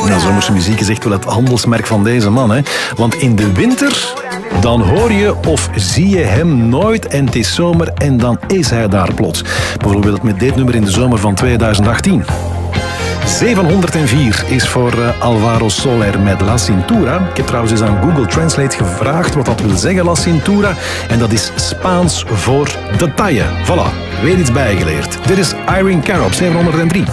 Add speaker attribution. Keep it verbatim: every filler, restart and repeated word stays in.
Speaker 1: Nou, zomerse muziek is echt wel het handelsmerk van deze man, hè. Want in de winter, dan hoor je of zie je hem nooit en het is zomer en dan is hij daar plots. Bijvoorbeeld met dit nummer in de zomer van tweeduizend achttien. zevenhonderdvier is voor uh, Alvaro Soler met La Cintura. Ik heb trouwens eens aan Google Translate gevraagd wat dat wil zeggen, La Cintura. En dat is Spaans voor de taille. Voilà, weer iets bijgeleerd. Dit is Irene Cara op zevenhonderddrie.